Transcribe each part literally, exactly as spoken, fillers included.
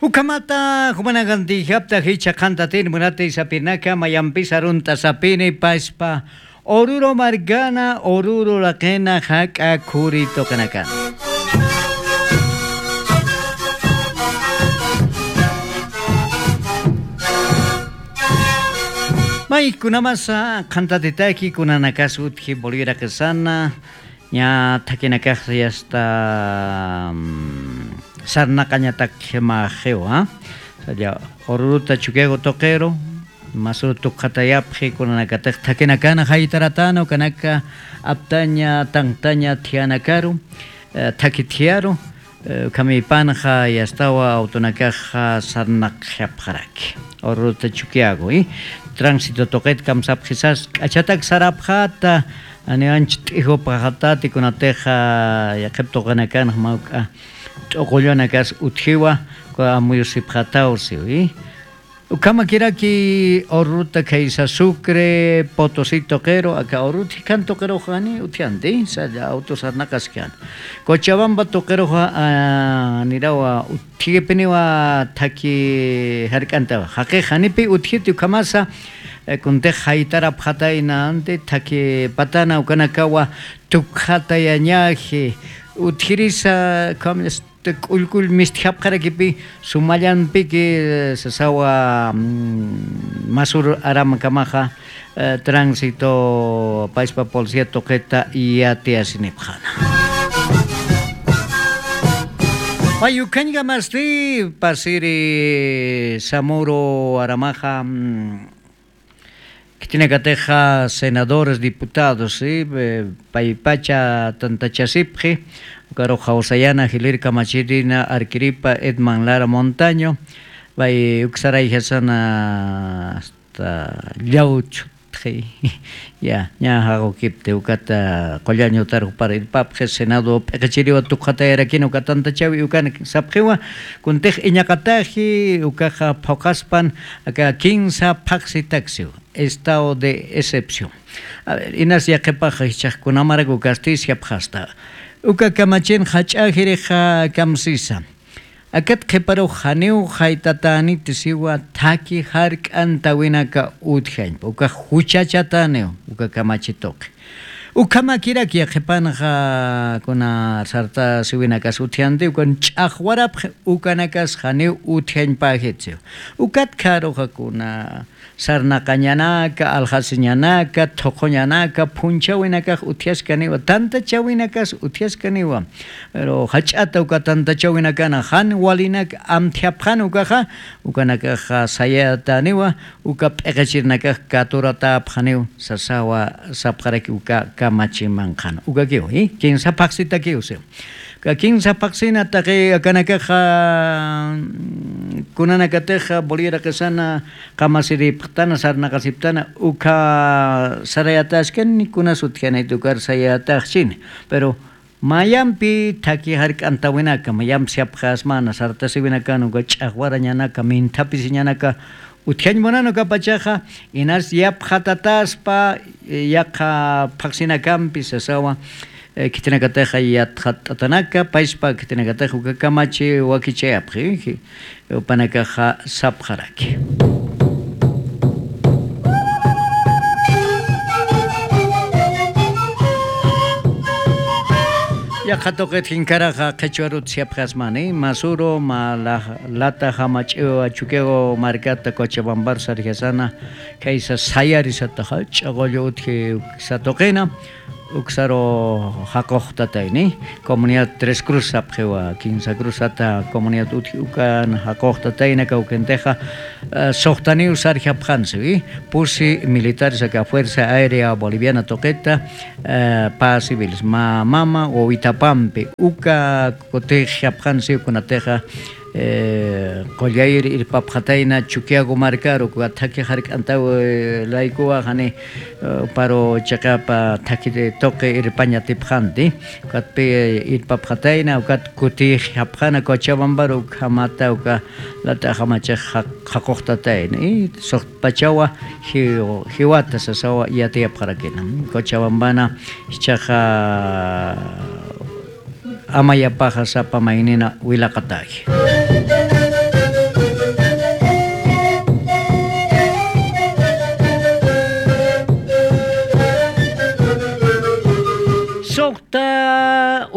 Ukamata humanaganti hapta hicha kantatin munate sapinaka mayampi sarunta sapini paspa oruro margana oruro lakena haka kurito kanakan. Mai kunamasa kantatitaki kunanakasut ki bolira kesana nya takinakah hasta sarnakanya tak hemaheo ha saja oruta chukego tokero masur tukatayap he kunanakatak takinakana haitaratano kanaka aptanya tangtanya tianakaru takitiaro kami panha yastawa autonakaha sarnakhapharak oruta chukiago i tránsito toquet kamsap quizás achatak sarapjata ani anch hijo pajatati con ateja ya kepto ganakan mauka tokolona kas uthiwa ko amuyusip jataursi i ukama kiraki oruta kaisa sucre potosí toquero aka oruti kan toquero hani utiandi sa autos arnakaskan Cochabamba toquero ha nirawa uthigepeniwa thaki harkanta hake hanipi uthiti kamasa kunte haitara phataina ante thaki patana ukanakawa tukhata yañaje uthirisa kamles kulkul mistihap karakipi sumayan piki sasawa masur aram kamaha tránsito paispa polsia toqueta y atiasinipjana Payukanga masti pasiri Samuro Aramaja que tiene que teja senadores, diputados, ¿sí? Paipacha Tantachasipje, Caro Jausayana, Gilir Camachirina, Arquiripa, Edman Lara Montaño, Vai Uxaray Hasana hasta Yauch, ya, ya hago kipte ukata Collaño Taru para el Pap, Senado, Pechiriwa Tukata Erakino, Katanta Chavi, Ukan Sapjewa, Kuntej Iñakataji, Ukaja Pokaspan, acá quince Paxi Taxio. Estado de excepción. A ver, inas ya que paja con amargo casticia pasta. Uka kamachen hachajireja kamsisa. Akat que paro haneu haitatani tisiwa taki hark antawinaka uthain. Uka huchachataneo, uka kamachitok. Ukama kira kia khepanaha kuna sarta siwinakas uthiante ukan chahwarap ukanakas haneu uthain pahetio. Ukat karo kuna sarnaqañanaka alhasiñanaka thoqoñanaka punchawinaka uthiaskaniwa tanta chawinakas uthiaskaniwa pero hach'ata uka tanta chawinakana han walinak amthiaphan ukaja ukanaka sayataniwa uka p'eqachirnaka katurata phaniw sasawa sapqaraki uka kamachimanqan uka kiu i kin sapaxita kiuse Kakin sapaxina taqi akanaka kunanakateja boliera kesana kamasiri ptana sarnaqasiptana uka sarayatashken kuna sutjana tukar sayatachsin pero mayampi thaki hark antawinaka mayam siapjas mana sartasiwinaka uka chaqwarañanaka mintapisiñanaka utjañ monano kapachaja inas yapjatataspa yaqa paqsinakampi sasawa Kitinakateja yatjatanaka, paispa kitinakateja ukakamachi wakichayapji, upanakaja sapjaraki. Ya khatoqet hinkaraja qechwarut siapjasmani, masuro ma lata hamacheo chukego markata Cochabambar sarjasana, kaisa sayarisataja, chagollo utje satoqena. Uxaro Hakohtatayni, comunidad Tres Cruz apjewa, quince cruzata, comunidad Utiucan, Hakohtatayna, Cauquenteja, Sohtaniu Sarjaphansi, Pusi militares acá, Fuerza Aérea Boliviana Toqueta, Paz Civiles, Ma Mama o Itapampi, Uca Cotejaphansi, Cunateja, Collair ir papjataina chukiago marcaro kuataki harik antau laikuwa hani paro chakapa takide toque ir pañatipjanti katpe ir papjataina ukat kuti hapjana Cochabambaro kamata uka lata hamacha hakohtatain i soht pachawa hiwata sasawa yatia parakina Cochabambana chaja amaya paja sapa mainina wilakataki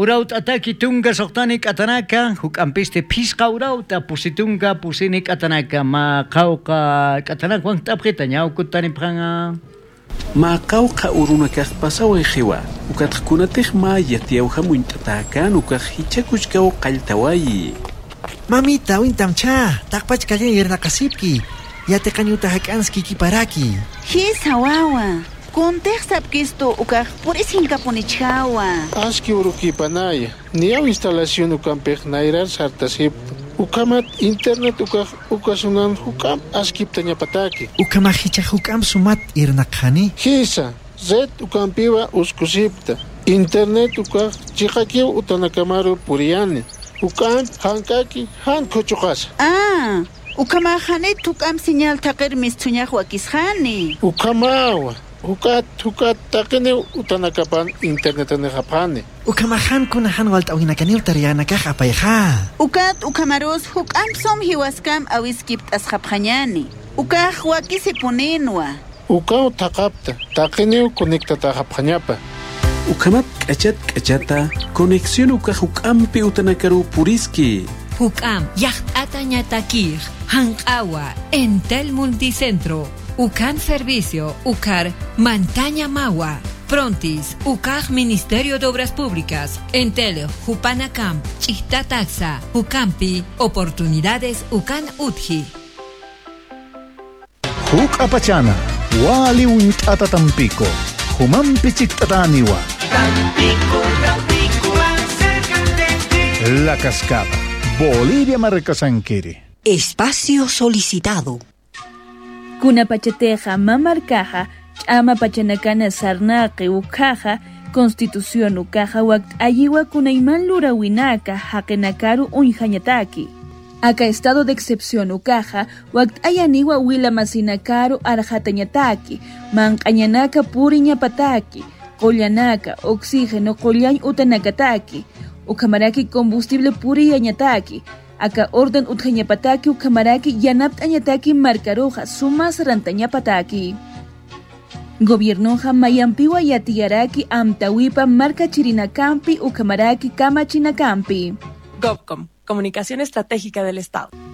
uraut ataki tunga soqtanik atanaka huk ampiste pisqa urauta pusitunga pusinik atanaka ma qawqa atanak wan tapqita ñawkutani pranga ma qawqa uruna kaq pasawa xiwa ukatqkunatij ma yatiawha muintatakan ukaq hichakuchkaw qalltawayi mamita wintamcha taqpach kallen yernaqasipki yatiqañuta hak'anski kiparaki hisa wawa contextapkisto ukaq purisinkapunичhawa aski urukipanaya niyaw instalación ukampej nairar sartasip ukamat internet ukaq ukasunan hukam askiptañapataki ukama hicha hukam sumat irnaqani hisa red ukampiwa uskusipta internet ukaq chiqakiw utanakamaru puriyani ukam hankaki han kuchuqasa ah ukamahani tukam señal taqir mistuñaq wakisqani ukamawa Hukat, hukat, takene utanakapan internet ane japane. Ukamahan kunahan walt awinakaniw tariana kah apayha. Ukat ukamaros hukam som hiwaskam awiskipt as japanyani. Ukah wakisipuninwa. Ukaw takapta, takene konektata japanyapa. Ukamat kachat kachata, conexión ukah hukampi utanakaru puriski. Hukam, yacht atañatakir, hankawa, Entel Multicentro. Ucan Servicio, Ucar, Montaña Magua, Prontis, Ucar Ministerio de Obras Públicas, Entel, Jupanacam, Chihtataxa, Ucampi, Oportunidades Ucan Utji. Huk Apachana, Wali Wintata Tampico, Humampi Chiktataniwa. Tampico, Tampico, más cerca de ti. La Cascada, Bolivia Marcasanquiri. Espacio solicitado. Kuna pachateja mamarcaja, chama pachanacana sarnaqi ukaja, constitución ukaja wakt ayiwa kunaiman lurawinaka, hakenakaru unjañataki. Aka estado de excepción ukaja, wakt ayaniwa wila masinakaru arjatañataki, manqañanaka puriñapataki, qollanaka, oxígeno qollañ utanakataki, ukamaraki combustible puriyañataki, aka orden utjañapataki ukamaraki yanapt añataki marcaroja sumas rantañapataki. Gobiernoja mayampiwa yatiyaraki amtawipa marca chirinakampi ukamaraki kamachinakampi. GovCom, Comunicación Estratégica del Estado.